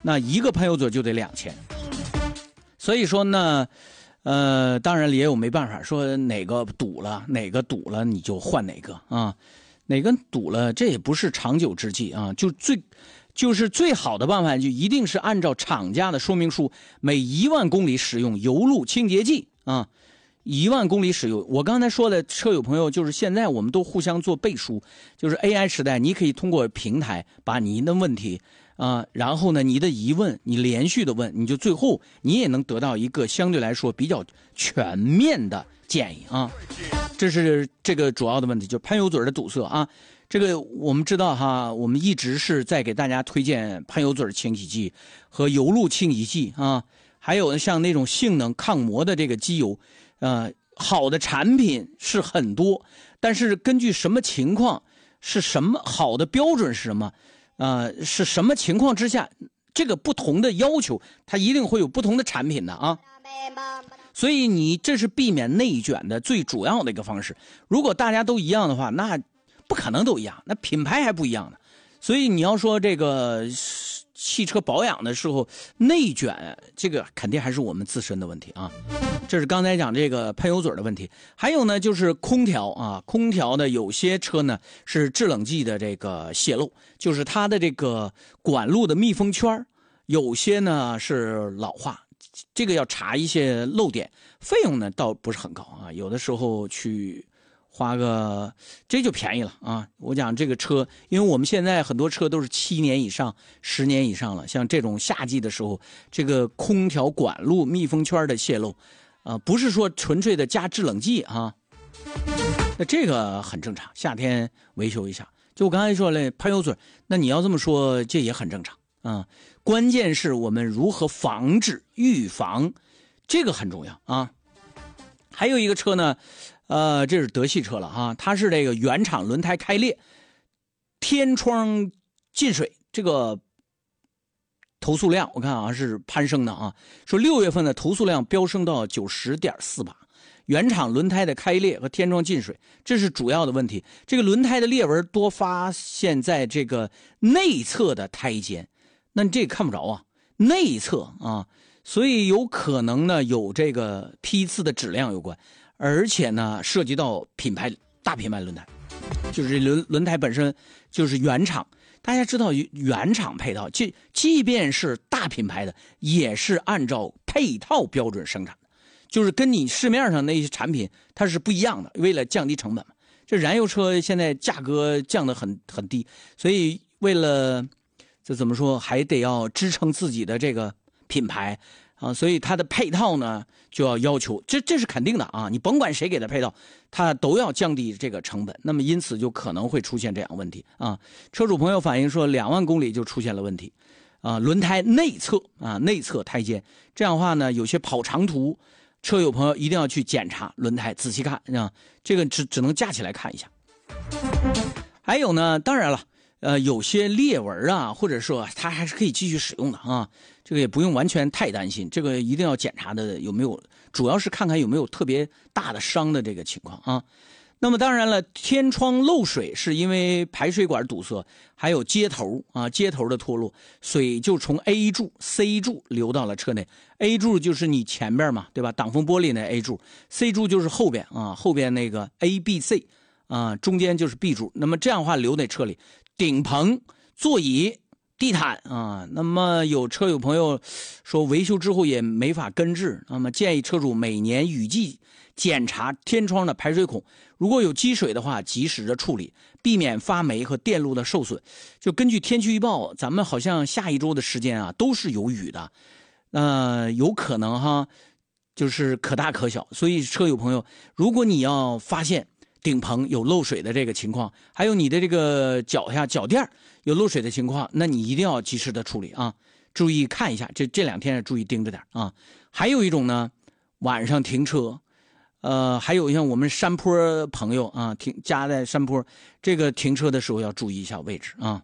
那一个喷油嘴就得2000。所以说呢，当然也有没办法说哪个堵了你就换哪个啊，哪个堵了这也不是长久之计啊，就是最好的办法就一定是按照厂家的说明书，每1万公里使用油路清洁剂啊。1万公里使用，我刚才说的车友朋友，就是现在我们都互相做背书，就是 AI 时代，你可以通过平台把您的问题然后呢，你的疑问你连续的问，你就最后你也能得到一个相对来说比较全面的建议啊。这是这个主要的问题，就是喷油嘴的堵塞啊。这个我们知道哈，我们一直是在给大家推荐喷油嘴清洗剂和油路清洗剂啊，还有像那种性能抗磨的这个机油。好的产品是很多，但是根据什么情况，是什么好的标准是什么，是什么情况之下，这个不同的要求，它一定会有不同的产品的啊。所以你这是避免内卷的最主要的一个方式。如果大家都一样的话，那不可能都一样，那品牌还不一样呢。所以你要说这个汽车保养的时候内卷，这个肯定还是我们自身的问题啊。这是刚才讲这个喷油嘴的问题。还有呢，就是空调啊，空调的有些车呢是制冷剂的这个泄漏，就是它的这个管路的密封圈，有些呢是老化，这个要查一些漏点，费用呢倒不是很高啊，有的时候去花个这就便宜了啊。我讲这个车，因为我们现在很多车都是7年以上10年以上了，像这种夏季的时候，这个空调管路密封圈的泄漏不是说纯粹的加制冷剂啊，那这个很正常，夏天维修一下。就我刚才说了喷油嘴，那你要这么说这也很正常啊。关键是我们如何防治预防，这个很重要啊。还有一个车呢这是德系车了啊，它是这个原厂轮胎开裂，天窗进水，这个投诉量我看好像是攀升的啊，说6月份的投诉量飙升到90.48%。原厂轮胎的开裂和天窗进水，这是主要的问题。这个轮胎的裂纹多发现在这个内侧的胎间，那你这个看不着啊，内侧啊，所以有可能呢有这个批次的质量有关，而且呢涉及到大品牌轮胎，就是轮胎本身就是原厂。大家知道原厂配套，即便是大品牌的，也是按照配套标准生产的，就是跟你市面上那些产品它是不一样的，为了降低成本嘛。这燃油车现在价格降得很低，所以为了这怎么说，还得要支撑自己的这个品牌啊，所以它的配套呢就要求，这是肯定的啊，你甭管谁给的配套，它都要降低这个成本，那么因此就可能会出现这样问题啊。车主朋友反映说2万公里就出现了问题啊，轮胎内侧胎间，这样的话呢，有些跑长途车友朋友一定要去检查轮胎，仔细看啊，这个只能架起来看一下。还有呢，当然了有些裂纹啊，或者说它还是可以继续使用的啊，这个也不用完全太担心，这个一定要检查的有没有，主要是看看有没有特别大的伤的这个情况啊。那么当然了，天窗漏水是因为排水管堵塞，还有接头的脱落，水就从 A 柱 C 柱流到了车内。A 柱就是你前边嘛，对吧？挡风玻璃那 A 柱， C 柱就是后边啊，后边那个 A、B、C 啊，中间就是 B 柱。那么这样的话流在车里，顶棚、座椅、地毯啊。那么有车友朋友说维修之后也没法根治，那么建议车主每年雨季检查天窗的排水孔，如果有积水的话及时的处理，避免发霉和电路的受损。就根据天气预报，咱们好像下一周的时间啊都是有雨的，有可能哈，就是可大可小。所以车友朋友，如果你要发现顶棚有漏水的这个情况，还有你的这个脚垫有漏水的情况，那你一定要及时的处理啊，注意看一下，这2天注意盯着点啊。还有一种呢，晚上停车还有像我们山坡朋友啊，家在山坡，这个停车的时候要注意一下位置啊。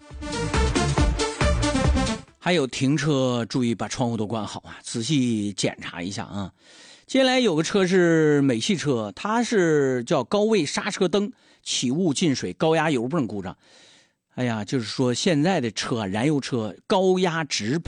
还有停车注意把窗户都关好啊，仔细检查一下啊。接下来有个车是美系车，它是叫高位刹车灯起雾进水，高压油泵故障。哎呀，就是说现在的车燃油车高压直